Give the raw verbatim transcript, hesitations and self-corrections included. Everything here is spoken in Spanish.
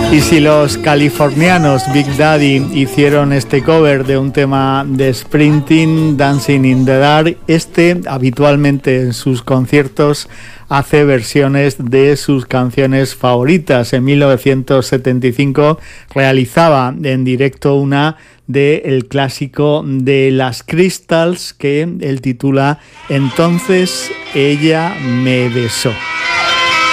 Y si los californianos Big Daddy hicieron este cover de un tema de Springsteen, Dancing in the Dark, este habitualmente en sus conciertos hace versiones de sus canciones favoritas. En mil novecientos setenta y cinco realizaba en directo una del clásico de las Crystals que él titula Entonces ella me besó.